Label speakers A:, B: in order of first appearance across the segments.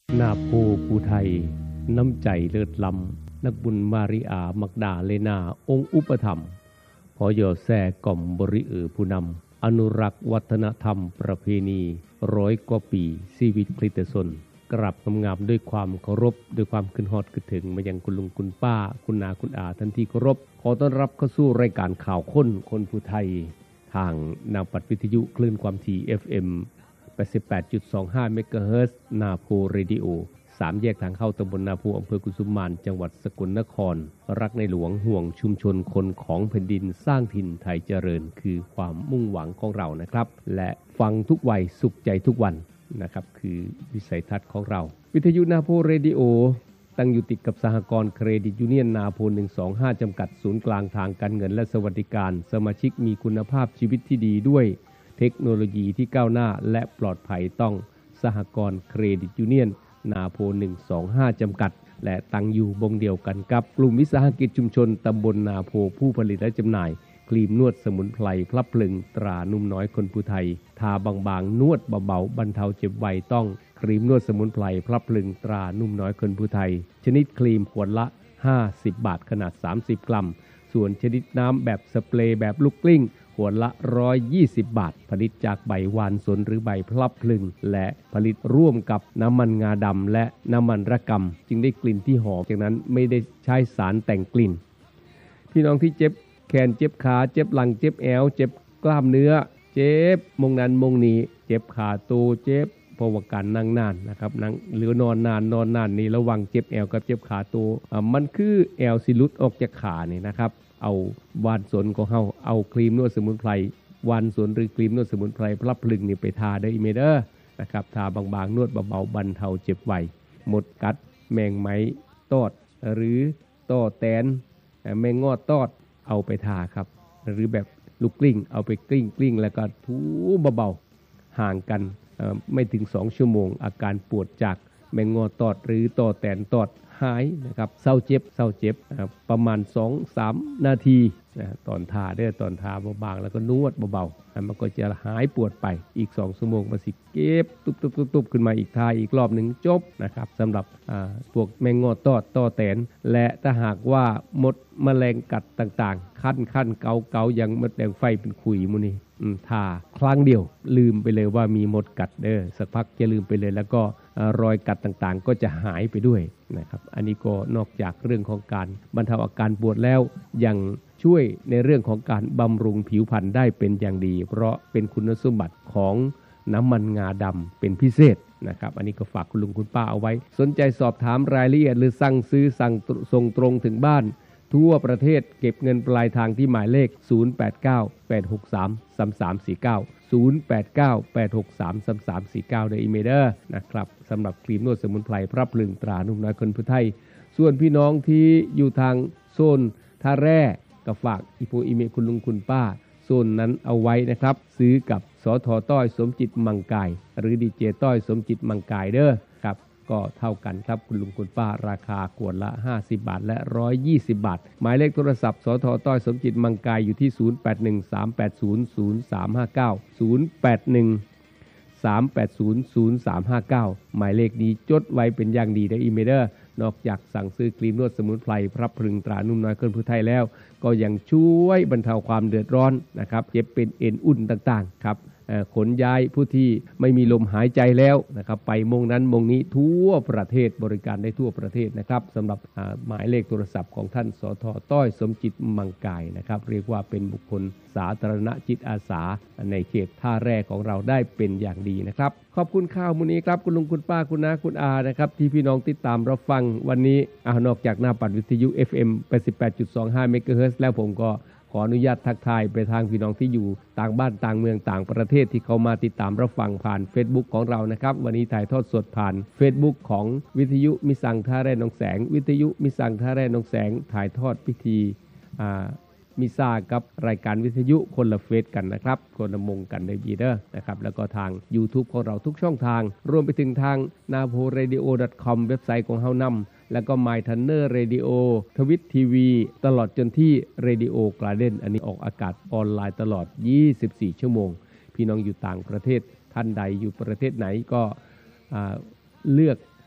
A: นาโพภูไทยน้ำใจเลิศล้ำนักบุญมาริอามักดาเลนาองค์อุปถัมภ์พอยอแซ่ก่อมบริผู้นำอนุรักษ์วัฒนธรรมประเพณี100 กว่าปีชีวิตคริสตชนกราบงามๆด้วยความเคารพด้วยความขึ้นฮอดขึ้นถึงมายังคุณลุงคุณป้าคุณนาคุณอาท่านที่เคารพขอต้อนรับเข้าสู่รายการข่าวคนภูไทยทางนาปัดวิทยุคลื่นความถี่ FM 88.25 เมกะเฮิรตซ์นาโพเรดิโอ3แยกทางเข้าตำบลนาโพอำเภอกุสุมานจังหวัดสกลนครรักในหลวงห่วงชุมชนคนของแผ่นดินสร้างถิ่นไทยเจริญคือความมุ่งหวังของเรานะครับและฟังทุกวัยสุขใจทุกวันนะครับคือวิสัยทัศน์ของเราวิทยุนาโพเรดิโอตั้งอยู่ติดกับสหกรณ์เครดิตยูเนียนนาโพ125จำกัดศูนย์กลางทางการเงินและสวัสดิการสมาชิกมีคุณภาพชีวิตที่ดีด้วยเทคโนโลยีที่ก้าวหน้าและปลอดภัยต้องสหกรณ์เครดิตยูเนียนนาโพ125จำกัดและตั้งอยู่บงเดียวกันกับกลุ่มวิสาหกิจชุมชนตำบลนาโพผู้ผลิตและจำหน่ายครีมนวดสมุนไพรพลับพลึงตรานุ่มน้อยคนภูไทยทาบางๆนวดเบาๆบรรเทาเจ็บไวต้องครีมนวดสมุนไพรพลับพลึงตรานุ่มน้อยคนภูไทยชนิดครีมขวดละ50 บาทขนาด30 กรัมส่วนชนิดน้ำแบบสเปรย์แบบลูกกลิ้งขวดละ120 บาทผลิตจากใบวานสนหรือใบพลับพลึงและผลิตร่วมกับน้ำมันงาดำและน้ำมันระกำจึงได้กลิ่นที่หอมจากนั้นไม่ได้ใช้สารแต่งกลิ่นพี่น้องที่เจ็บแขนเจ็บขาเจ็บหลังเจ็บแอวเจ็บกล้ามเนื้อเจ็บมงนั้นมงนี้เจ็บขาโตเจ็บเพราะว่าการนั่งนานนะครับนั่งหรือนอนนานนี่ระวังเจ็บแอวกับเจ็บขาโตมันคือแอวสิหลุดออกจากขานี่นะครับเอาวานสนของเฮาเอาครีมนวดสมุนไพรวานสนหรือครีมนวดสมุนไพรพลับพลึงนี่ไปทาได้อีเมเด้อนะครับทาบางๆนวดเบาๆบรรเทาเจ็บไวหมดกัดแมงไหมตอดหรือต้อแตนแมงงอดตอดเอาไปทาครับหรือแบบลูกกลิ้งเอาไปกลิ้งแล้วก็ถูเบาๆห่างกันไม่ถึง2 ชั่วโมงอาการปวดจากแมงงอตอดหรือต้อแตนตอดหายนะครับเศร้าเจ็บประมาณ 2-3 นาทีตอนทาได้ตอนทาบางๆแล้วก็นวดเบาๆมันก็จะหายปวดไปอีก2 ชั่วโมงมาสิเก็บตุบขึ้นมาอีกทาอีกรอบหนึ่งจบนะครับสำหรับพวกแมงงอตอดต้อแตนและถ้าหากว่ามดแมลงกัดต่างๆคันเกายังมดแดงไฟเป็นขุยมูนี่ทาครั้งเดียวลืมไปเลยว่ามีมดกัดสักพักจะลืมไปเลยแล้วก็รอยกัดต่างๆก็จะหายไปด้วยนะครับอันนี้ก็นอกจากเรื่องของการบรรเทาอาการปวดแล้วยังช่วยในเรื่องของการบำรุงผิวพรรณได้เป็นอย่างดีเพราะเป็นคุณสมบัติของน้ำมันงาดำเป็นพิเศษนะครับอันนี้ก็ฝากคุณลุงคุณป้าเอาไว้สนใจสอบถามรายละเอียดหรือสั่งซื้อสั่งส่งตรงถึงบ้านทั่วประเทศเก็บเงินปลายทางที่หมายเลข0898633349 0898633349ในอีเมลนะครับสำหรับครีมนวดสมุนไพรพลับพลึงตรานุ่มน้อยคนภูไทยส่วนพี่น้องที่อยู่ทางโซนท่าแร่ก็ฝากอีเมลคุณลุงคุณป้าโซนนั้นเอาไว้นะครับซื้อกับสท.ต้อยสมจิตมังกายหรือดีเจต้อยสมจิตมังกายครับก็เท่ากันครับคุณลุงคุณป้าราคาขวดละ50 บาทและ120 บาทหมายเลขโทรศัพท์สท.ต้อยสมจิตมังกายอยู่ที่0813800359 หมายเลขนี้จดไว้เป็นอย่างดีในอีเมลนอกจากสั่งซื้อครีมนวดสมุนไพรพลับพลึงตรานุ่มน้อยคนภูไทยแล้วก็ยังช่วยบรรเทาความเดือดร้อนนะครับเจ็บเป็นเอ็นอุ่นต่างๆครับขนย้ายผู้ที่ไม่มีลมหายใจแล้วนะครับไปมงนั้นมงนี้ทั่วประเทศบริการได้ทั่วประเทศนะครับสำหรับหมายเลขโทรศัพท์ของท่านสท.ต้อยสมจิตมังกายนะครับเรียกว่าเป็นบุคคลสาธารณจิตอาสาในเขตท่าแร่ของเราได้เป็นอย่างดีนะครับขอบคุณข่าวมื้อนี้ครับคุณลุงคุณป้าคุณน้าคุณอานะครับที่พี่น้องติดตามรับฟังวันนี้นอกจากหน้าปัดวิทยุ FM 88.25 เมกะเฮิรตซ์แล้วผมก็ขออนุญาตทักทายไปทางพี่น้องที่อยู่ต่างบ้านต่างเมืองต่างประเทศที่เขามาติดตามรับฟังผ่าน Facebook ของเรานะครับวันนี้ถ่ายทอดสดผ่าน Facebook ของวิทยุมิสังท่าแร่หนองแสงวิทยุมิสังท่าแร่หนองแสงถ่ายทอดพิธีมิซากับรายการวิทยุคนละเฟสกันนะครับคนละมงกันในบีนะครับแล้วก็ทาง YouTube ของเราทุกช่องทางรวมไปถึงทาง naporadio.com เว็บไซต์ของเฮานำแล้วก็ My Thunder Radio ทวิตทีวีตลอดจนที่ Radio Garden อันนี้ออกอากาศออนไลน์ตลอด24 ชั่วโมงพี่น้องอยู่ต่างประเทศท่านใดอยู่ประเทศไหนก็เลือก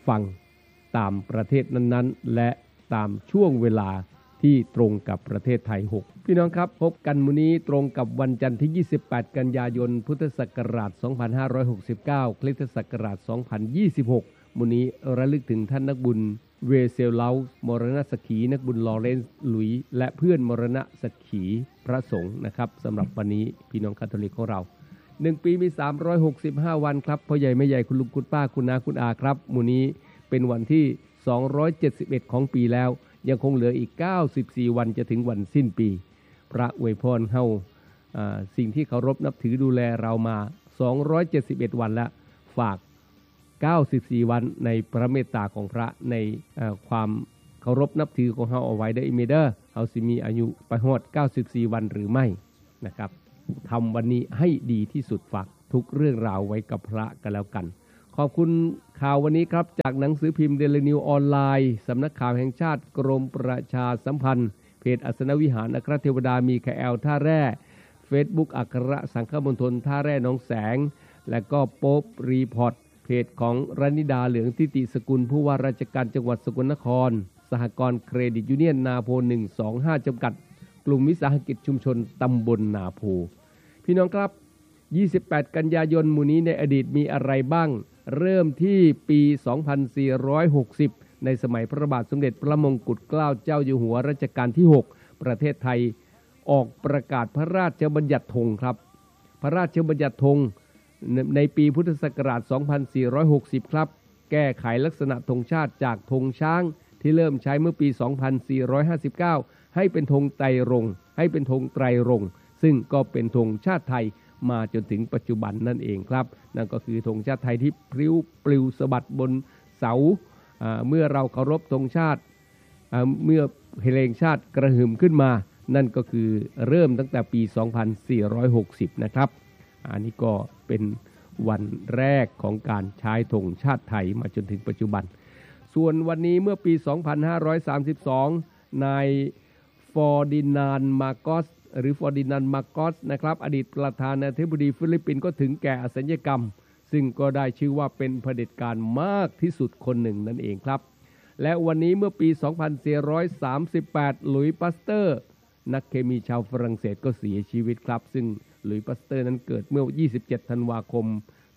A: ฟังตามประเทศนั้นๆและตามช่วงเวลาที่ตรงกับประเทศไทย6พี่น้องครับพบกันมื้อนี้ตรงกับวันจันทร์ที่28กันยายนพุทธศักราช2569คริสตศักราช2026มื้อนี้ระลึกถึงท่านนักบุญเวเซลเลาส์มรณสักขีนักบุญลอเรนซ์หลุยและเพื่อนมรณสักขีพระสงฆ์นะครับสำหรับวันนี้พี่น้องคาทอลิกของเรา1ปีมี365วันครับพ่อใหญ่แม่ใหญ่คุณลุงคุณป้าคุณน้าคุณอาครับมื้อนี้เป็นวันที่271ของปีแล้วยังคงเหลืออีก94วันจะถึงวันสิ้นปีพระอวยพรเฮาสิ่งที่เคารพนับถือดูแลเรามา271วันแล้วฝาก94วันในพระเมตตาของพระในความเคารพนับถือของเฮาเอาไว้ได้เมเดอร์เฮาสิมีอายุไปฮอด94วันหรือไม่นะครับทำวันนี้ให้ดีที่สุดฝากทุกเรื่องราวไว้กับพระกันแล้วกันขอบคุณข่าววันนี้ครับจากหนังสือพิมพ์เดลินิวออนไลน์สำนักข่าวแห่งชาติกรมประชาสัมพันธ์เพจอัสนวิหารอัครเทวดามีแคแอลท่าแร่ Facebook อัครสังฆมณฑลท่าแร่หนองแสงและก็โป๊ปรีพอร์ตเพจของรณิดาเหลืองทิติสกุลผู้ว่าราชการจังหวัดสกลนครสหกรณ์เครดิตยูเนียนนาโพ125จำกัดกลุ่มวิสาหกิจชุมชนตำบลนาโพพี่น้องครับ28กันยายนมื้อนี้ในอดีตมีอะไรบ้างเริ่มที่ปี2460ในสมัยพระบาทสมเด็จพระมงกุฎเกล้าเจ้าอยู่หัวรัชกาลที่6ประเทศไทยออกประกาศพระราชบัญญัติธงครับพระราชบัญญัติธงในปีพุทธศักราช2460ครับแก้ไขลักษณะธงชาติจากธงช้างที่เริ่มใช้เมื่อปี2459ให้เป็นธงไตรรงค์ให้เป็นธงไตรรงค์ซึ่งก็เป็นธงชาติไทยมาจนถึงปัจจุบันนั่นเองครับนั่นก็คือธงชาติไทยที่พลิ้วปลิวสะบัดบนเสาเมื่อเราเคารพธงชาติเมื่อเพลงชาติกระหึ่มขึ้นมานั่นก็คือเริ่มตั้งแต่ปี2460นะครับอันนี้ก็เป็นวันแรกของการใช้ธงชาติไทยมาจนถึงปัจจุบันส่วนวันนี้เมื่อปี2532นายฟอร์ดินานด์มาโกสหรือฟอร์ดินานด์มาโกสนะครับอดีตประธานาธิบดีฟิลิปปินส์ก็ถึงแก่อสัญญกรรมซึ่งก็ได้ชื่อว่าเป็นเผด็จการมากที่สุดคนหนึ่งนั่นเองครับและวันนี้เมื่อปี2438หลุยส์ปาสเตอร์นักเคมีชาวฝรั่งเศสก็เสียชีวิตครับซึ่งหลุยส์ปาสเตอร์นั้นเกิดเมื่อ27ธันวาคม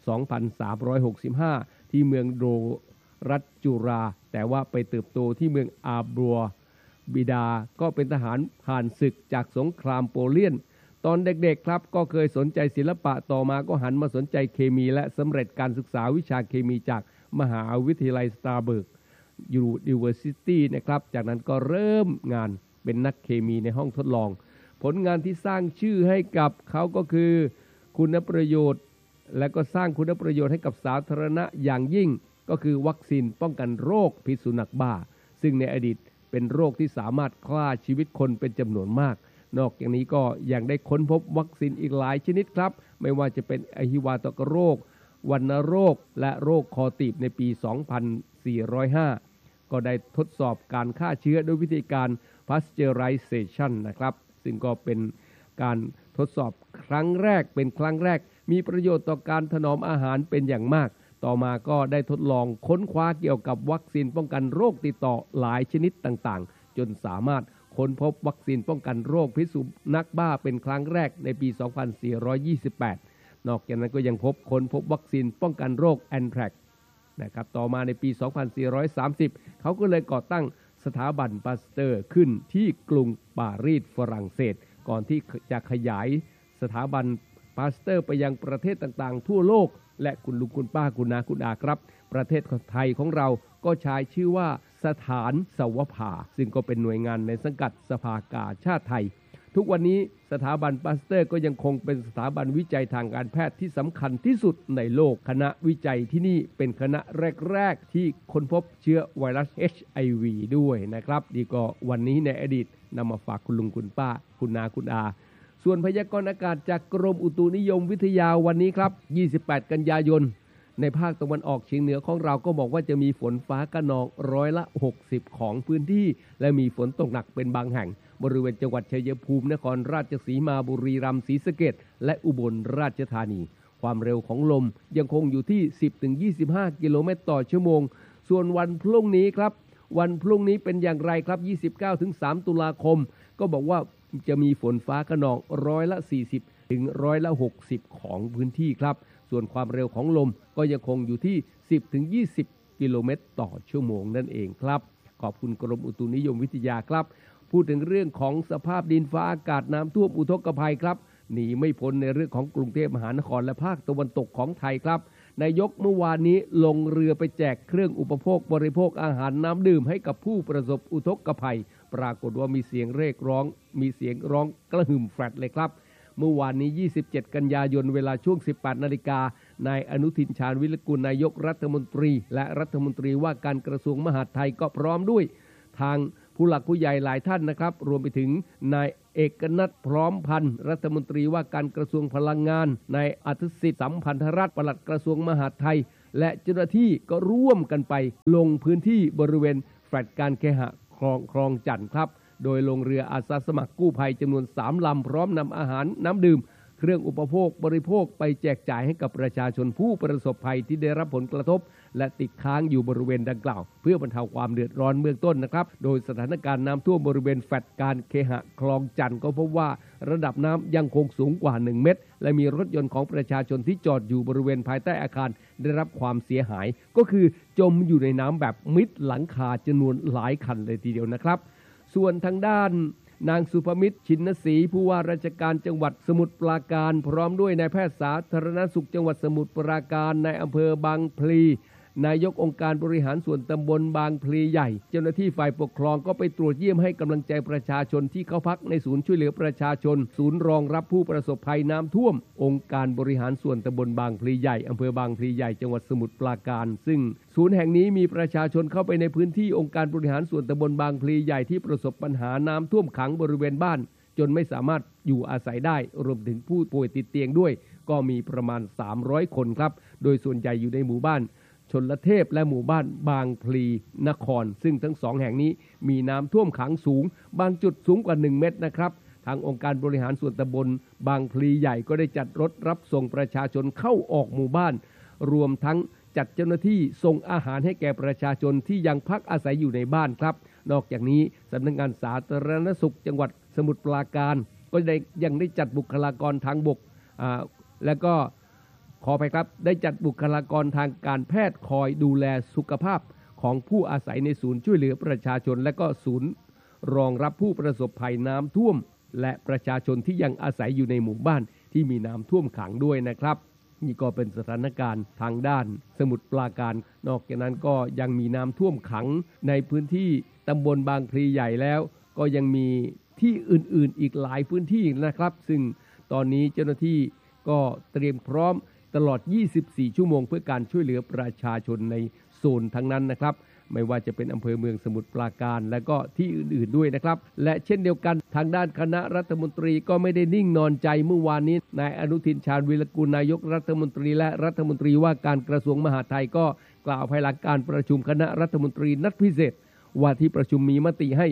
A: 2365ที่เมืองโดรัฐจุราแต่ว่าไปเติบโตที่เมืองอาบัวบิดาก็เป็นทหารผ่านศึกจากสงครามโปเลียนตอนเด็กๆครับก็เคยสนใจศิลปะต่อมาก็หันมาสนใจเคมีและสำเร็จการศึกษาวิชาเคมีจากมหาวิทยาลัยสตราเบิร์กยูนิเวอร์ซิตี้นะครับจากนั้นก็เริ่มงานเป็นนักเคมีในห้องทดลองผลงานที่สร้างชื่อให้กับเขาก็คือคุณประโยชน์และก็สร้างคุณประโยชน์ให้กับสาธารณะอย่างยิ่งก็คือวัคซีนป้องกันโรคพิษสุนัขบ้าซึ่งในอดีตเป็นโรคที่สามารถฆ่าชีวิตคนเป็นจำนวนมากนอกจากนี้ก็ยังได้ค้นพบวัคซีนอีกหลายชนิดครับไม่ว่าจะเป็นอหิวาตกโรควัณโรคและโรคคอตีบในปี2405ก็ได้ทดสอบการฆ่าเชื้อด้วยวิธีการ pasteurization นะครับซึ่งก็เป็นการทดสอบครั้งแรกมีประโยชน์ต่อการถนอมอาหารเป็นอย่างมากต่อมาก็ได้ทดลองค้นคว้าเกี่ยวกับวัคซีนป้องกันโรคติดต่อหลายชนิดต่างๆจนสามารถค้นพบวัคซีนป้องกันโรคพิษสุนัขบ้าเป็นครั้งแรกในปี 2428 นอกจากนั้นก็ยังค้นพบวัคซีนป้องกันโรคแอนแทรกซ์นะครับต่อมาในปี 2430 เขาก็เลยก่อตั้งสถาบันปาสเตอร์ขึ้นที่กรุงปารีสฝรั่งเศสก่อนที่จะขยายสถาบันปาสเตอร์ไปยังประเทศต่างๆทั่วโลกและคุณลุงคุณป้าคุณนาคุณอาครับประเทศไทยของเราก็ใช้ชื่อว่าสถานสวภาซึ่งก็เป็นหน่วยงานในสังกัดสภากาชาติไทยทุกวันนี้สถาบันปาสเตอร์ก็ยังคงเป็นสถาบันวิจัยทางการแพทย์ที่สำคัญที่สุดในโลกคณะวิจัยที่นี่เป็นคณะแรกๆที่ค้นพบเชื้อไวรัส HIV ด้วยนะครับดีก็วันนี้ในอดีตนำมาฝากคุณลุงคุณป้าคุณนาคุณอาส่วนพยากรณ์อากาศจากกรมอุตุนิยมวิทยาวันนี้ครับ28กันยายนในภาคตะวันออกเฉียงเหนือของเราก็บอกว่าจะมีฝนฟ้าคะนอง60%ของพื้นที่และมีฝนตกหนักเป็นบางแห่งบริเวณจังหวัดชัยภูมินครราชสีมาบุรีรัมย์ศรีสะเกษและอุบลราชธานีความเร็วของลมยังคงอยู่ที่ 10-25 กิโลเมตรต่อชั่วโมงส่วนวันพรุ่งนี้ครับวันพรุ่งนี้เป็นอย่างไรครับ29 ถึง 3 ตุลาคมก็บอกว่าจะมีฝนฟ้าคะนอง40%ถึง60%ของพื้นที่ครับส่วนความเร็วของลมก็ยังคงอยู่ที่10 ถึง 20 กิโลเมตรต่อชั่วโมงนั่นเองครับขอบคุณกรมอุตุนิยมวิทยาครับพูดถึงเรื่องของสภาพดินฟ้าอากาศน้ำท่วมอุทกภัยครับหนีไม่พ้นในเรื่องของกรุงเทพมหานครและภาคตะวันตกของไทยครับนายกเมื่อวานนี้ลงเรือไปแจกเครื่องอุปโภคบริโภคอาหารน้ำดื่มให้กับผู้ประสบอุทกภัยปรากฏว่ามีเสียงเรียกร้องมีเสียงร้องกระหึ่มแฟลตเลยครับเมื่อวานนี้27 กันยายนเวลาช่วง 18 นาฬิกานายอนุทินชาญวิรกูลนายกรัฐมนตรีและรัฐมนตรีว่าการกระทรวงมหาดไทยก็พร้อมด้วยทางผู้หลักผู้ใหญ่หลายท่านนะครับรวมไปถึงนายเอกนัทพร้อมพันธ์รัฐมนตรีว่าการกระทรวงพลังงานนายอัธสิทธิ์สัมพันธรัตน์ปลัดกระทรวงมหาดไทยและเจ้าหน้าที่ก็ร่วมกันไปลงพื้นที่บริเวณแฟลตการเคหะคลองจันทร์ครับโดยลงเรืออาสาสมัครกู้ภัยจำนวน3 ลำพร้อมนำอาหารน้ำดื่มเครื่องอุปโภคบริโภคไปแจกจ่ายให้กับประชาชนผู้ประสบภัยที่ได้รับผลกระทบและติดค้างอยู่บริเวณดังกล่าวเพื่อบรรเทาความเดือดร้อนเบื้องต้นนะครับโดยสถานการณ์น้ำท่วมบริเวณแฟลตการเคหะคลองจันทร์ก็พบว่าระดับน้ำยังคงสูงกว่า1 เมตรและมีรถยนต์ของประชาชนที่จอดอยู่บริเวณภายใต้อาคารได้รับความเสียหายก็คือจมอยู่ในน้ำแบบมิดหลังคาจำนวนหลายคันเลยทีเดียวนะครับส่วนทางด้านนางสุภมิตรชินศรีผู้ว่าราชการจังหวัดสมุทรปราการพร้อมด้วยนายแพทย์สาธารณสุขจังหวัดสมุทรปราการนายอำเภอบางพลีนายกองค์การบริหารส่วนตำบลบางพลีใหญ่เจ้าหน้าที่ฝ่ายปกครองก็ไปตรวจเยี่ยมให้กำลังใจประชาชนที่เข้าพักในศูนย์ช่วยเหลือประชาชนศูนย์รองรับผู้ประสบภัยน้ำท่วมองค์การบริหารส่วนตำบลบางพลีใหญ่อำเภอบางพลีใหญ่จังหวัดสมุทรปราการซึ่งศูนย์แห่งนี้มีประชาชนเข้าไปในพื้นที่องค์การบริหารส่วนตำบลบางพลีใหญ่ที่ประสบปัญหาน้ำท่วมขังบริเวณบ้านจนไม่สามารถอยู่อาศัยได้รวมถึงผู้ป่วยติดเตียงด้วยก็มีประมาณ300 คนครับโดยส่วนใหญ่อยู่ในหมู่บ้านชลเทพและหมู่บ้านบางพลีนครซึ่งทั้ง2 แห่งนี้มีน้ำท่วมขังสูงบางจุดสูงกว่า1 เมตรนะครับทางองค์การบริหารส่วนตำบลบางพลีใหญ่ก็ได้จัดรถรับส่งประชาชนเข้าออกหมู่บ้านรวมทั้งจัดเจ้าหน้าที่ส่งอาหารให้แก่ประชาชนที่ยังพักอาศัยอยู่ในบ้านครับนอกจากนี้สำนักงานสาธารณสุขจังหวัดสมุทรปราการก็ยังได้จัดบุคลากรทางบกและก็ขอไปครับได้จัดบุคลากรทางการแพทย์คอยดูแลสุขภาพของผู้อาศัยในศูนย์ช่วยเหลือประชาชนและก็ศูนย์รองรับผู้ประสบภัยน้ำท่วมและประชาชนที่ยังอาศัยอยู่ในหมู่บ้านที่มีน้ำท่วมขังด้วยนะครับนี่ก็เป็นสถานการณ์ทางด้านสมุทรปราการนอกจากนั้นก็ยังมีน้ำท่วมขังในพื้นที่ตำบลบางพลีใหญ่แล้วก็ยังมีที่อื่นๆอีกหลายพื้นที่นะครับซึ่งตอนนี้เจ้าหน้าที่ก็เตรียมพร้อมตลอด24 ชั่วโมงเพื่อการช่วยเหลือประชาชนในโซนทั้งนั้นนะครับไม่ว่าจะเป็นอำเภอเมืองสมุทรปราการและก็ที่อื่นๆด้วยนะครับและเช่นเดียวกันทางด้านคณะรัฐมนตรีก็ไม่ได้นิ่งนอนใจเมื่อวานนี้นายอนุทินชาญวิรกูลนายกรัฐมนตรีและรัฐมนตรีว่าการกระทรวงมหาดไทยก็กล่าวภายหลังการประชุมคณะรัฐมนตรีนัดพิเศษว่าที่ประชุมมีมติให้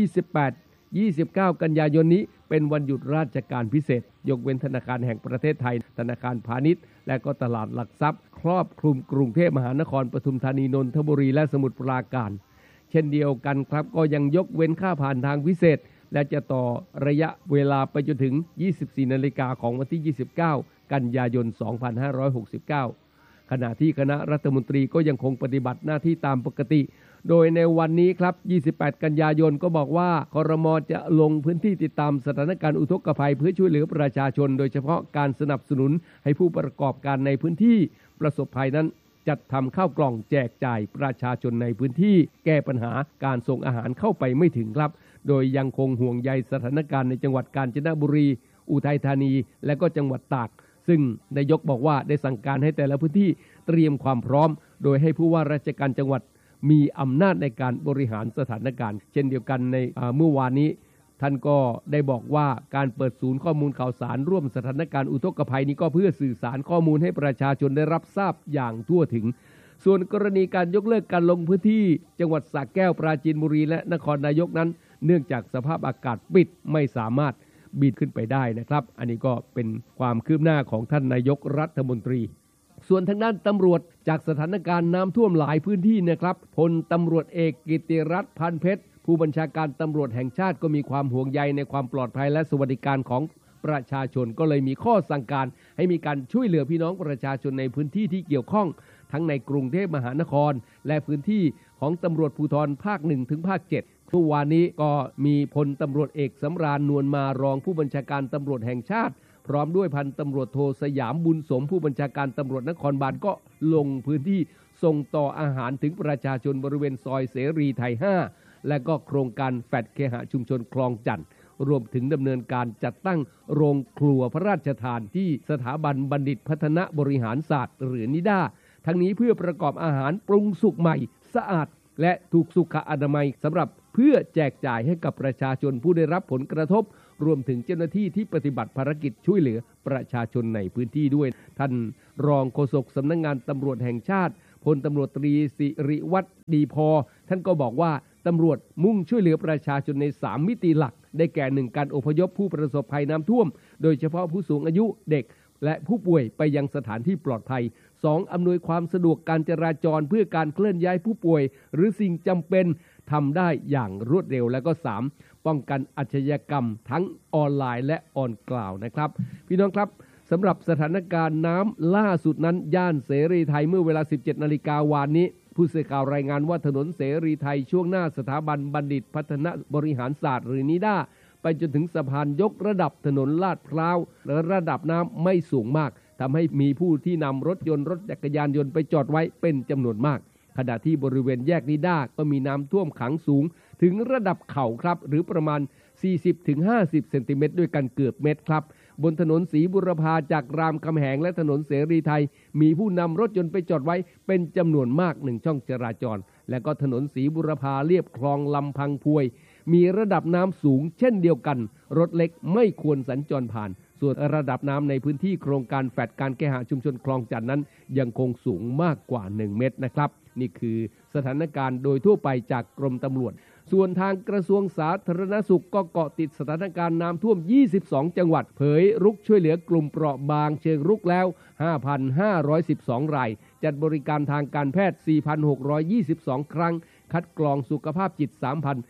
A: 29 กันยายนนี้เป็นวันหยุดราชการพิเศษยกเว้นธนาคารแห่งประเทศไทยธนาคารพาณิชย์และก็ตลาดหลักทรัพย์ครอบคลุมกรุงเทพมหานครปทุมธานีนนทบุรีและสมุทรปราการเช่นเดียวกันครับก็ยังยกเว้นค่าผ่านทางพิเศษและจะต่อระยะเวลาไปจนถึง 24 นาฬิกาของวันที่ 29 กันยายน 2569 ขณะที่คณะรัฐมนตรีก็ยังคงปฏิบัติหน้าที่ตามปกติโดยในวันนี้ครับ 28 กันยายนก็บอกว่าครม.จะลงพื้นที่ติดตามสถานการณ์อุทกภัยเพื่อช่วยเหลือประชาชนโดยเฉพาะการสนับสนุนให้ผู้ประกอบการในพื้นที่ประสบภัยนั้นจัดทำข้าวกล่องแจกจ่ายประชาชนในพื้นที่แก้ปัญหาการส่งอาหารเข้าไปไม่ถึงครับโดยยังคงห่วงใยสถานการณ์ในจังหวัดกาญจนบุรีอุทัยธานีและก็จังหวัดตากซึ่งนายกบอกว่าได้สั่งการให้แต่ละพื้นที่เตรียมความพร้อมโดยให้ผู้ว่าราชการจังหวัดมีอำนาจในการบริหารสถานการณ์เช่นเดียวกันในเมื่อวานนี้ท่านก็ได้บอกว่าการเปิดศูนย์ข้อมูลข่าวสารร่วมสถานการณ์อุทกภัยนี้ก็เพื่อสื่อสารข้อมูลให้ประชาชนได้รับทราบอย่างทั่วถึงส่วนกรณีการยกเลิกการลงพื้นที่จังหวัดสระแก้วปราจีนบุรีและนครนายกนั้นเนื่องจากสภาพอากาศปิดไม่สามารถบินขึ้นไปได้นะครับอันนี้ก็เป็นความคืบหน้าของท่านนายกรัฐมนตรีส่วนทางด้านตำรวจจากสถานการณ์น้ำท่วมหลายพื้นที่นะครับพลตำรวจเอกกิติรัตน์พันเพชรผู้บัญชาการตำรวจแห่งชาติก็มีความห่วงใยในความปลอดภัยและสวัสดิการของประชาชนก็เลยมีข้อสั่งการให้มีการช่วยเหลือพี่น้องประชาชนในพื้นที่ที่เกี่ยวข้องทั้งในกรุงเทพมหานครและพื้นที่ของตำรวจภูธรภาค1ถึงภาค7เมื่อวานนี้ก็มีพลตำรวจเอกสำราญนวลมารองผู้บัญชาการตำรวจแห่งชาติพร้อมด้วยพันตำรวจโทสยามบุญสมผู้บัญชาการตำรวจนครบาลก็ลงพื้นที่ส่งต่ออาหารถึงประชาชนบริเวณซอยเสรีไทย5และก็โครงการแฟดเคหะชุมชนคลองจันทน์รวมถึงดำเนินการจัดตั้งโรงครัวพระราชทานที่สถาบันบัณฑิตพัฒนาบริหารศาสตร์หรือนิด้าทั้งนี้เพื่อประกอบอาหารปรุงสุกใหม่สะอาดและถูกสุขอนามัยสำหรับเพื่อแจกจ่ายให้กับประชาชนผู้ได้รับผลกระทบรวมถึงเจ้าหน้าที่ที่ปฏิบัติภารกิจช่วยเหลือประชาชนในพื้นที่ด้วยท่านรองโฆษกสำนักงานตำรวจแห่งชาติพลตำรวจตรีสิริวัฒน์ดีพอท่านก็บอกว่าตำรวจมุ่งช่วยเหลือประชาชนใน3มิติหลักได้แก่1การอพยพผู้ประสบภัยน้ำท่วมโดยเฉพาะผู้สูงอายุเด็กและผู้ป่วยไปยังสถานที่ปลอดภัย2อำนวยความสะดวกการจราจรเพื่อการเคลื่อนย้ายผู้ป่วยหรือสิ่งจำเป็นทำได้อย่างรวดเร็วและก็3ป้องกันอาชญากรรมทั้งออนไลน์และออนกล่าวนะครับพี่น้องครับสำหรับสถานการณ์น้ำล่าสุดนั้นย่านเสรีไทยเมื่อเวลา 17 นาฬิกาวานนี้ผู้สื่อข่าวรายงานว่าถนนเสรีไทยช่วงหน้าสถาบันบัณฑิตพัฒนาบริหารศาสตร์หรือนิด้าไปจนถึงสะพานยกระดับถนนลาดพร้าวและระดับน้ำไม่สูงมากทำให้มีผู้ที่นำรถยนต์รถจักรยานยนต์ไปจอดไว้เป็นจำนวนมากขณะที่บริเวณแยกนิด้าก็มีน้ำท่วมขังสูงถึงระดับเข่าครับหรือประมาณ 40-50 เซนติเมตรด้วยกันเกือบเมตรครับบนถนนศรีบุรพาจากรามคำแหงและถนนเสรีไทยมีผู้นำรถยนต์ไปจอดไว้เป็นจำนวนมาก1ช่องจราจรและก็ถนนศรีบุรพาเลียบคลองลำพังพวยมีระดับน้ำสูงเช่นเดียวกันรถเล็กไม่ควรสัญจรผ่านส่วนระดับน้ำในพื้นที่โครงการแฟดการแก้หาชุมชนคลองจันทน์นั้นยังคงสูงมากกว่า1เมตรนะครับนี่คือสถานการณ์โดยทั่วไปจากกรมตำรวจส่วนทางกระทรวงสาธารณสุขก็เกาะติดสถานการณ์น้ำท่วม22จังหวัดเผยรุกช่วยเหลือกลุ่มเปราะบางเชิงรุกแล้ว 5,512 รายจัดบริการทางการแพทย์ 4,622 ครั้งคัดกรองสุขภาพจิต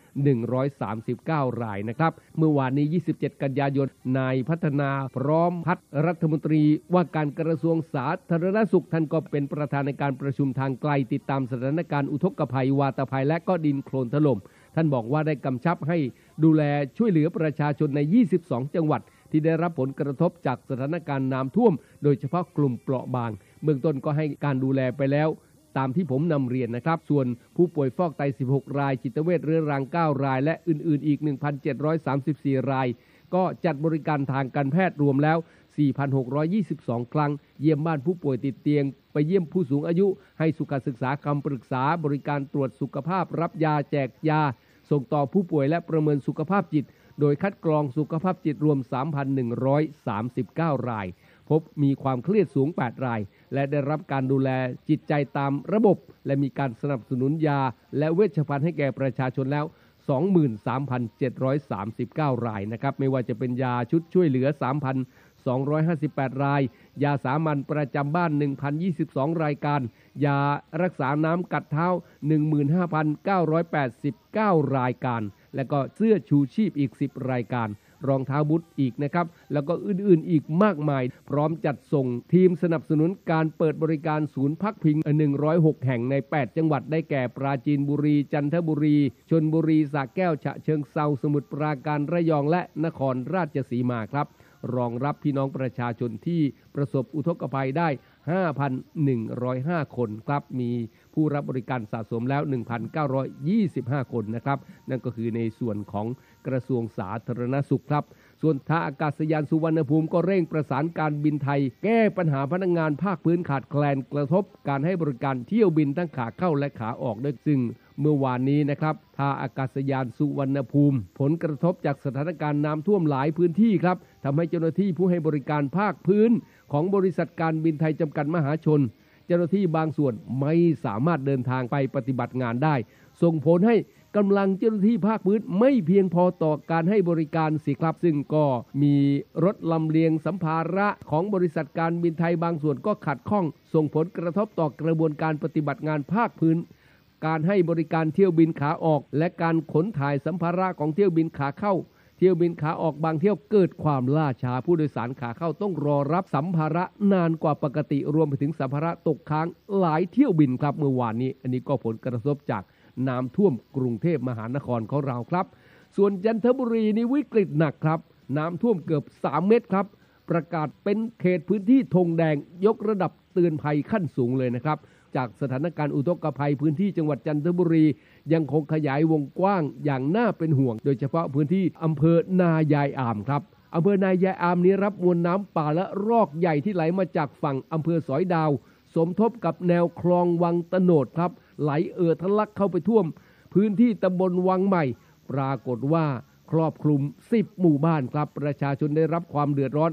A: 3,139 รายนะครับเมื่อวานนี้27กันยายนนายพัฒนาพร้อมพัฒน์รัฐมนตรีว่าการกระทรวงสาธารณสุขท่านก็เป็นประธานในการประชุมทางไกลติดตามสถานการณ์อุทกภัยวาตภัยและก็ดินโคลนถล่มท่านบอกว่าได้กำชับให้ดูแลช่วยเหลือประชาชนใน22จังหวัดที่ได้รับผลกระทบจากสถานการณ์น้ำท่วมโดยเฉพาะกลุ่มเปราะบางเบื้องต้นก็ให้การดูแลไปแล้วตามที่ผมนำเรียนนะครับส่วนผู้ป่วยฟอกไต16รายจิตเวชเรื้อรัง9รายและอื่นๆอีก 1,734 รายก็จัดบริการทางการแพทย์รวมแล้ว 4,622 ครั้งเยี่ยมบ้านผู้ป่วยติดเตียงไปเยี่ยมผู้สูงอายุให้สุขศึกษาคำปรึกษาบริการตรวจสุขภาพรับยาแจกยาส่งต่อผู้ป่วยและประเมินสุขภาพจิตโดยคัดกรองสุขภาพจิตรวม 3,139 รายพบมีความเครียดสูง8รายและได้รับการดูแลจิตใจตามระบบและมีการสนับสนุนยาและเวชภัณฑ์ให้แก่ประชาชนแล้ว 23,739 รายนะครับไม่ว่าจะเป็นยาชุดช่วยเหลือ 3,258 รายยาสามัญประจำบ้าน 1,022 รายการยารักษาน้ำกัดเท้า 15,989 รายการและก็เสื้อชูชีพอีก10รายการรองเท้าบูทอีกนะครับแล้วก็อื่นๆอีกมากมายพร้อมจัดส่งทีมสนับสนุนการเปิดบริการศูนย์พักพิง106แห่งใน8จังหวัดได้แก่ปราจีนบุรีจันทบุรีชลบุรีสระแก้วฉะเชิงเทราสมุทรปราการระยองและนครราชสีมาครับรองรับพี่น้องประชาชนที่ประสบอุทกภัยได้ 5,105 คนครับมีผู้รับบริการสะสมแล้ว 1,925 คนนะครับนั่นก็คือในส่วนของกระทรวงสาธารณสุขครับส่วนท่าอากาศยานสุวรรณภูมิก็เร่งประสานการบินไทยแก้ปัญหาพนักงานภาคพื้นขาดแคลนกระทบการให้บริการเที่ยวบินทั้งขาเข้าและขาออกด้วยซึ่งเมื่อวานนี้นะครับท่าอากาศยานสุวรรณภูมิผลกระทบจากสถานการณ์น้ำท่วมหลายพื้นที่ครับทำให้เจ้าหน้าที่ผู้ให้บริการภาคพื้นของบริษัทการบินไทยจำกัดมหาชนเจ้าหน้าที่บางส่วนไม่สามารถเดินทางไปปฏิบัติงานได้ส่งผลให้กำลังเจ้าหน้าที่ภาคพื้นไม่เพียงพอต่อการให้บริการสิครับซึ่งก็มีรถลำเลียงสัมภาระของบริษัทการบินไทยบางส่วนก็ขัดข้องส่งผลกระทบต่อกระบวนการปฏิบัติงานภาคพื้นการให้บริการเที่ยวบินขาออกและการขนถ่ายสัมภาระของเที่ยวบินขาเข้าเที่ยวบินขาออกบางเที่ยวเกิดความล่าช้าผู้โดยสารขาเข้าต้องรอรับสัมภาระนานกว่าปกติรวมไปถึงสัมภาระตกค้างหลายเที่ยวบินครับเมื่อวานนี้อันนี้ก็ผลกระทบจากน้ำท่วมกรุงเทพมหานครของเราครับส่วนจันทบุรีนี่วิกฤตหนักครับน้ำท่วมเกือบ3 เมตรครับประกาศเป็นเขตพื้นที่ธงแดงยกระดับเตือนภัยขั้นสูงเลยนะครับจากสถานการณ์อุทกภัยพื้นที่จังหวัดจันทบุรียังคงขยายวงกว้างอย่างน่าเป็นห่วงโดยเฉพาะพื้นที่อำเภอนายายอามครับอำเภอนายายอามนี้รับมวลน้ำป่าและรอกใหญ่ที่ไหลมาจากฝั่งอำเภอสอยดาวสมทบกับแนวคลองวังตโนดครับไหลทะลักเข้าไปท่วมพื้นที่ตำบลวังใหม่ปรากฏว่าครอบคลุม10 หมู่บ้านครับประชาชนได้รับความเดือดร้อน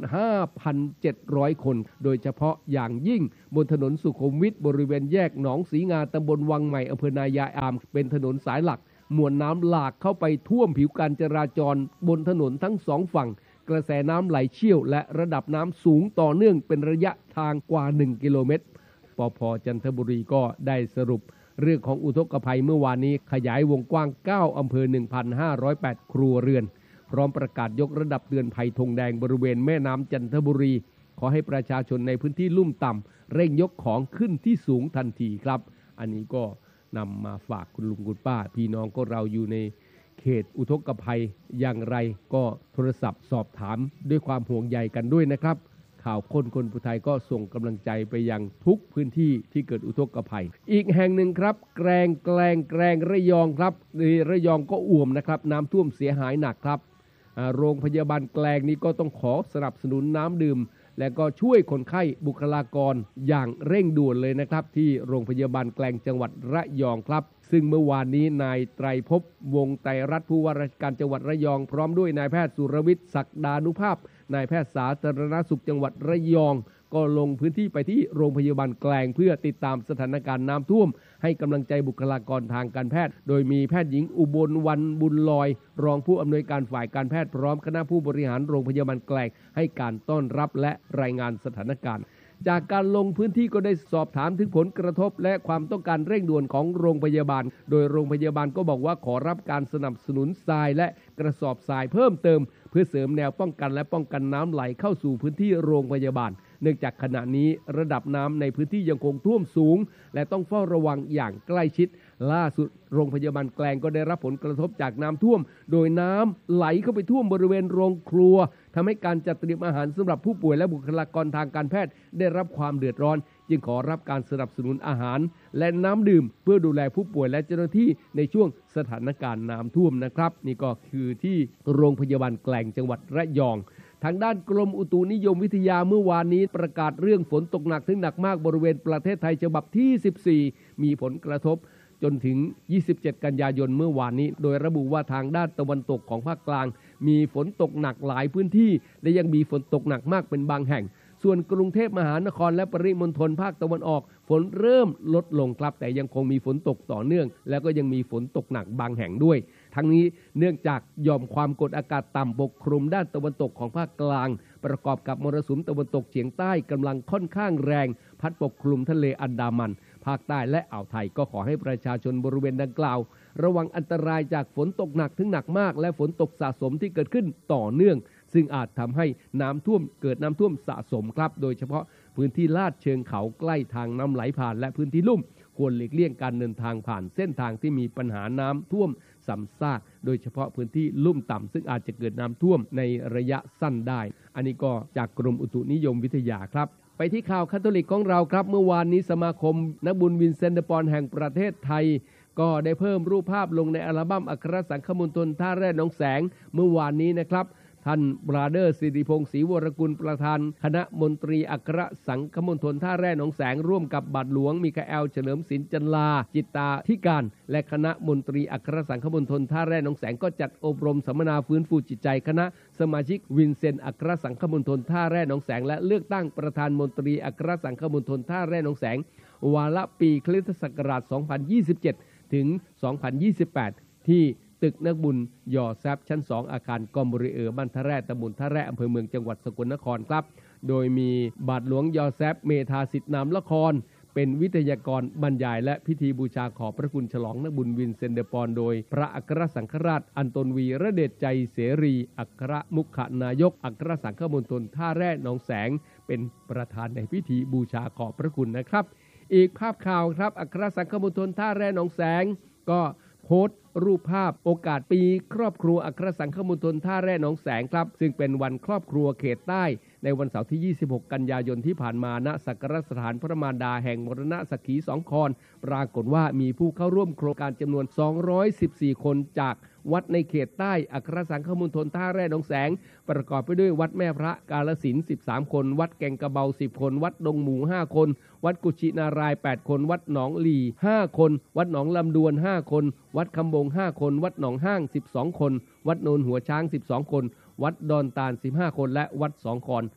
A: 5,700 คนโดยเฉพาะอย่างยิ่งบนถนนสุขุมวิทบริเวณแยกหนองสีงาตำบลวังใหม่อำเภอนายายอามเป็นถนนสายหลักมวลน้ำหลากเข้าไปท่วมผิวการจราจรบนถนนทั้ง2 ฝั่งกระแสน้ำไหลเชี่ยวและระดับน้ำสูงต่อเนื่องเป็นระยะทางกว่า1 กิโลเมตรปภ.จันทบุรีก็ได้สรุปเรื่องของอุทกภัยเมื่อวานนี้ขยายวงกว้าง9 อำเภอ 1,508 ครัวเรือนพร้อมประกาศยกระดับเตือนภัยธงแดงบริเวณแม่น้ำจันทบุรีขอให้ประชาชนในพื้นที่ลุ่มต่ำเร่งยกของขึ้นที่สูงทันทีครับอันนี้ก็นำมาฝากคุณลุงคุณป้าพี่น้องก็เราอยู่ในเขตอุทกภัยอย่างไรก็โทรศัพท์สอบถามด้วยความห่วงใยกันด้วยนะครับข่าวคนผู้ไทยก็ส่งกำลังใจไปยังทุกพื้นที่ที่เกิดอุทกภัยอีกแห่งหนึ่งครับแกลงระยองครับระยองก็อ่วมนะครับน้ำท่วมเสียหายหนักครับโรงพยาบาลแกลงนี้ก็ต้องขอสนับสนุนน้ำดื่มและก็ช่วยคนไข้บุคลากรอย่างเร่งด่วนเลยนะครับที่โรงพยาบาลแกลงจังหวัดระยองครับซึ่งเมื่อวานนี้นายไตรภพวงศ์ไตรรัตน์ผู้ว่าราชการจังหวัดระยองพร้อมด้วยนายแพทย์สุรวิทย์ศักดานุภาพนายแพทย์สาธารณสุขจังหวัดระยองก็ลงพื้นที่ไปที่โรงพยาบาลแกลงเพื่อติดตามสถานการณ์น้ำท่วมให้กำลังใจบุคลากรทางการแพทย์โดยมีแพทย์หญิงอุบลวรรณบุญลอยรองผู้อำนวยการฝ่ายการแพทย์พร้อมคณะผู้บริหารโรงพยาบาลแกลงให้การต้อนรับและรายงานสถานการณ์จากการลงพื้นที่ก็ได้สอบถามถึงผลกระทบและความต้องการเร่งด่วนของโรงพยาบาลโดยโรงพยาบาลก็บอกว่าขอรับการสนับสนุนทรายและกระสอบทรายเพิ่มเติมเพื่อเสริมแนวป้องกันและป้องกันน้ำไหลเข้าสู่พื้นที่โรงพยาบาลเนื่องจากขณะนี้ระดับน้ำในพื้นที่ยังคงท่วมสูงและต้องเฝ้าระวังอย่างใกล้ชิดล่าสุดโรงพยาบาลแกลงก็ได้รับผลกระทบจากน้ำท่วมโดยน้ำไหลเข้าไปท่วมบริเวณโรงครัวทำให้การจัดเตรียมอาหารสำหรับผู้ป่วยและบุคลากรทางการแพทย์ได้รับความเดือดร้อนจึงขอรับการสนับสนุนอาหารและน้ำดื่มเพื่อดูแลผู้ป่วยและเจ้าหน้าที่ในช่วงสถานการณ์น้ำท่วมนะครับนี่ก็คือที่โรงพยาบาลแกลงจังหวัดระยองทางด้านกรมอุตุนิยมวิทยาเมื่อวานนี้ประกาศเรื่องฝนตกหนักถึงหนักมากบริเวณประเทศไทยฉบับที่14มีผลกระทบจนถึง27 กันยายนเมื่อวานนี้โดยระบุว่าทางด้านตะวันตกของภาคกลางมีฝนตกหนักหลายพื้นที่และยังมีฝนตกหนักมากเป็นบางแห่งส่วนกรุงเทพมหานครและปริมณฑลภาคตะวันออกฝนเริ่มลดลงครับแต่ยังคงมีฝนตกต่อเนื่องแล้วก็ยังมีฝนตกหนักบางแห่งด้วยทั้งนี้เนื่องจากหย่อมความกดอากาศต่ำปกคลุมด้านตะวันตกของภาคกลางประกอบกับมรสุมตะวันตกเฉียงใต้กำลังค่อนข้างแรงพัดปกคลุมทะเลอันดามันภาคใต้และอ่าวไทยก็ขอให้ประชาชนบริเวณดังกล่าวระวังอันตรายจากฝนตกหนักถึงหนักมากและฝนตกสะสมที่เกิดขึ้นต่อเนื่องซึ่งอาจทำให้เกิดน้ำท่วมสะสมครับโดยเฉพาะพื้นที่ลาดเชิงเขาใกล้ทางน้ำไหลผ่านและพื้นที่ลุ่มควรหลีกเลี่ยงการเดินทางผ่านเส้นทางที่มีปัญหาน้ำท่วมซ้ำซากโดยเฉพาะพื้นที่ลุ่มต่ำซึ่งอาจจะเกิดน้ำท่วมในระยะสั้นได้อันนี้ก็จากกรมอุตุนิยมวิทยาครับไปที่ข่าวคาทอลิกของเราครับเมื่อวานนี้สมาคมนักบุญวินเซนต์เดอปอลแห่งประเทศไทยก็ได้เพิ่มรูปภาพลงในอัลบั้มอัครสังฆมณฑลท่าแร่หนองแสงเมื่อวานนี้นะครับท่านบราเดอร์สิริพงศ์ศรีวรกุลประธานคณะมนตรีอัครสังฆมณฑลท่าแร่หนองแสงร่วมกับบาทหลวงมิคาเอลเฉลิมศิลป์จันลาจิตตาธิการและคณะมนตรีอัครสังฆมณฑลท่าแร่หนองแสงก็จัดอบรมสัมมนาฟื้นฟูจิตใจคณะสมาชิกวินเซนต์อัครสังฆมณฑลท่าแร่หนองแสงและเลือกตั้งประธานมนตรีอัครสังฆมณฑลท่าแร่หนองแสงวาระปีคริสตศักราช 2027 ถึง 2028 ที่ตึกนักบุญยอแซบชั้น2อาคารกอมบุรีบ้านท่าแร่ตำบลท่าแร่อำเภอเมืองจังหวัดสกลนครครับโดยมีบาทหลวงยอแซบเมธาสิทธินามละครเป็นวิทยากรบรรยายและพิธีบูชาขอบพระคุณฉลองนักบุญวินเซนเดอปอนโดยพระอัครสังฆราชอันตนวีระเดชใจเสรีอัครมุขนายกอัครสังฆมณฑลท่าแร่หนองแสงเป็นประธานในพิธีบูชาขอบพระคุณนะครับอีกภาพข่าวครับอัครสังฆมณฑลท่าแร่หนองแสงก็โพสต์รูปภาพโอกาสปีครอบครัวอัครสังฆมณฑลท่าแร่หนองแสงครับซึ่งเป็นวันครอบครัวเขตใต้ในวันเสาร์ที่26กันยายนที่ผ่านมาณสักการสถานพระมารดาแห่งมรณะสักขี2 คอนปรากฏว่ามีผู้เข้าร่วมโครงการจำนวน214คนจากวัดในเขตใต้อัครสังฆมณฑลท่าแร่หนองแสงประกอบไปด้วยวัดแม่พระกาฬสินธุ์13คนวัดแก่งกระเบา10คนวัดดงหมู5คนวัดกุชินาราย8คนวัดหนองหลี5คนวัดหนองลำดวน5คนวัดคำบง5คนวัดหนองห้าง12คนวัดโนนหัวช้าง12คนวัดดอนตาล15คนและวัดสองคอน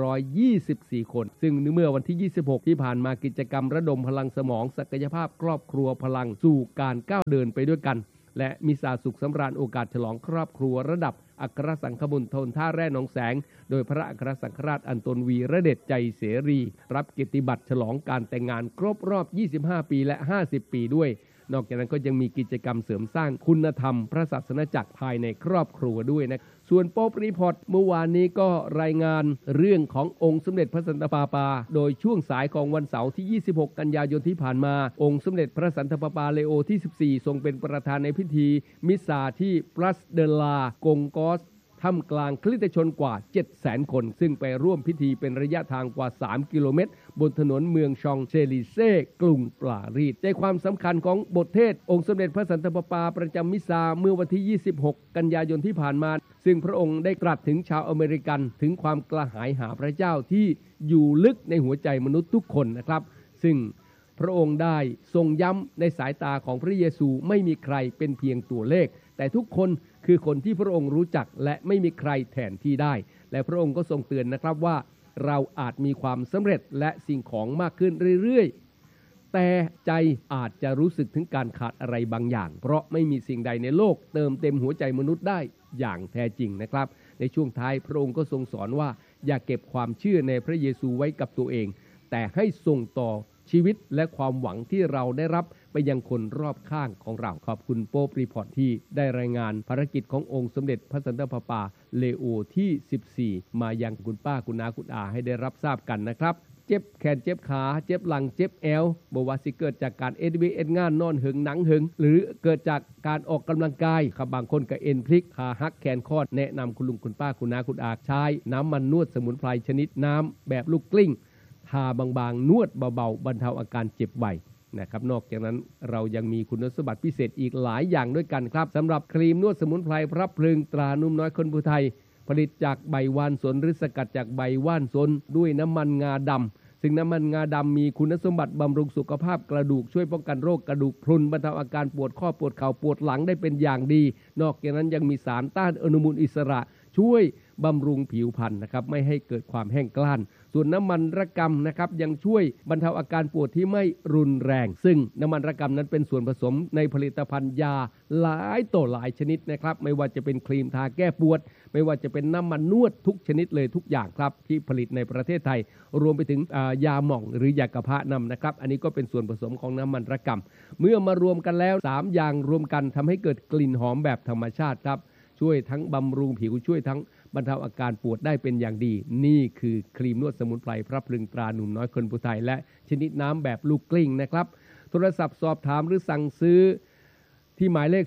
A: 124คนซึ่งเมื่อวันที่26ที่ผ่านมากิจกรรมระดมพลังสมองศักยภาพครอบครัวพลังสู่การก้าวเดินไปด้วยกันและมีสาสุขสำราญโอกาสฉลองครอบครัวระดับอัครสังฆมณฑลท่าแร่หนองแสงโดยพระอัครสังฆราชอันตนวีระเดชใจเสรีรับเกียรติบัตรฉลองการแต่งงานครบรอบ25ปีและ50ปีด้วยนอกจากนั้นก็ยังมีกิจกรรมเสริมสร้างคุณธรรมพระศาสนจักรภายในครอบครัวด้วยนะส่วนโป๊ปรีพอร์ตเมื่อวานนี้ก็รายงานเรื่องขององค์สมเด็จพระสันตะปาปาโดยช่วงสายของวันเสาร์ที่26กันยายนที่ผ่านมาองค์สมเด็จพระสันตะปาปาเลโอที่14ทรงเป็นประธานในพิธีมิสซาที่ปลัสเดลากงกอสท่ามกลางคริสตชนกว่า 700,000 คนซึ่งไปร่วมพิธีเป็นระยะทางกว่า3 กิโลเมตรบนถนนเมืองชองเซลิเซ่กรุงปารีสใจความสำคัญของบทเทศองค์สมเด็จพระสันตะปาปาประจำมิสซาเมื่อวันที่26กันยายนที่ผ่านมาซึ่งพระองค์ได้ตรัสถึงชาวอเมริกันถึงความกระหายหาพระเจ้าที่อยู่ลึกในหัวใจมนุษย์ทุกคนนะครับซึ่งพระองค์ได้ทรงย้ำในสายตาของพระเยซูไม่มีใครเป็นเพียงตัวเลขแต่ทุกคนคือคนที่พระองค์รู้จักและไม่มีใครแทนที่ได้และพระองค์ก็ทรงเตือนนะครับว่าเราอาจมีความสำเร็จและสิ่งของมากขึ้นเรื่อยๆแต่ใจอาจจะรู้สึกถึงการขาดอะไรบางอย่างเพราะไม่มีสิ่งใดในโลกเติมเต็มหัวใจมนุษย์ได้อย่างแท้จริงนะครับในช่วงท้ายพระองค์ก็ทรงสอนว่าอย่าเก็บความเชื่อในพระเยซูไว้กับตัวเองแต่ให้ส่งต่อชีวิตและความหวังที่เราได้รับไปยังคนรอบข้างของเราขอบคุณโป๊ปรีพอร์ตที่ได้รายงานภารกิจขององค์สมเด็จพระสันตะปาปาเลโอที่14มายังคุณป้าคุณน้าคุณอาให้ได้รับทราบกันนะครับเจ็บแขนเจ็บขาเจ็บหลังเจ็บแอวบ่ว่าสิเกิดจากการเอ็นงานนอนหึงหนังหึงหรือเกิดจากการออกกำลังกายบางคนก็เอ็นพลิกขาหักแขนคอดแนะนำคุณลุงคุณป้าคุณน้าคุณอาใช้น้ำมันนวดสมุนไพรชนิดน้ำแบบลูกกลิ้งทาบางๆนวดเบาๆบรรเทาอาการเจ็บไวนะครับนอกจากนั้นเรายังมีคุณสมบัติพิเศษอีกหลายอย่างด้วยกันครับสำหรับครีมนวดสมุนไพรพระเพลิงตรานุ่มน้อยคนผู้ไทยผลิตจากใบว่านสนหรือสกัดจากใบว่านสนด้วยน้ำมันงาดำซึ่งน้ำมันงาดำมีคุณสมบัติบำรุงสุขภาพกระดูกช่วยป้องกันโรคกระดูกพรุนบรรเทาอาการปวดข้อปวดเข่าปวดหลังได้เป็นอย่างดีนอกจากนั้นยังมีสารต้านอนุมูลอิสระช่วยบำรุงผิวพรรณนะครับไม่ให้เกิดความแห้งกร้านส่วนน้ำมันระกำนะครับยังช่วยบรรเทาอาการปวดที่ไม่รุนแรงซึ่งน้ำมันระกำนั้นเป็นส่วนผสมในผลิตภัณฑ์ยาหลายต่อหลายชนิดนะครับไม่ว่าจะเป็นครีมทาแก้ปวดไม่ว่าจะเป็นน้ำมันนวดทุกชนิดเลยทุกอย่างครับที่ผลิตในประเทศไทยรวมไปถึงยาหม่องหรือยากระเพาะนำนะครับอันนี้ก็เป็นส่วนผสมของน้ำมันระกำเมื่อมารวมกันแล้ว3อย่างรวมกันทำให้เกิดกลิ่นหอมแบบธรรมชาติครับช่วยทั้งบำรุงผิวช่วยทั้งบรรเทาอาการปวดได้เป็นอย่างดีนี่คือครีมนวดสมุนไพรพระเพลิงตราหนุ่มน้อยคนผู้ไทยและชนิดน้ำแบบลูกกลิ้งนะครับโทรศัพท์สอบถามหรือสั่งซื้อที่หมายเลข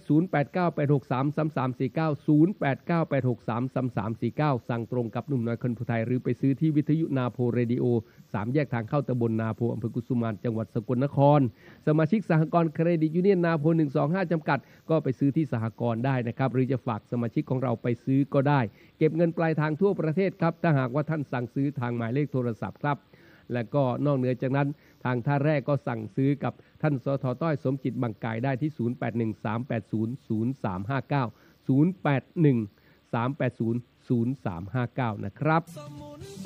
A: 0898633349 0898633349สั่งตรงกับหนุ่มน้อยคนผู้ไทยหรือไปซื้อที่วิทยุนาโพเรดิโอ3แยกทางเข้าตำบลนาโพอำเภอกุสุมานจังหวัดสกลนครสมาชิกสหกรณ์เครดิตยูเนียนนาโพ125จำกัดก็ไปซื้อที่สหกรณ์ได้นะครับหรือจะฝากสมาชิกของเราไปซื้อก็ได้เก็บเงินปลายทางทั่วประเทศครับถ้าหากว่าท่านสั่งซื้อทางหมายเลขโทรศัพท์ครับและก็นอกเหนือจากนั้นทางท่าแรกก็สั่งซื้อกับท่านสท.ต้อยสมจิตบังกายได้ที่0813800359 0813800359นะครับ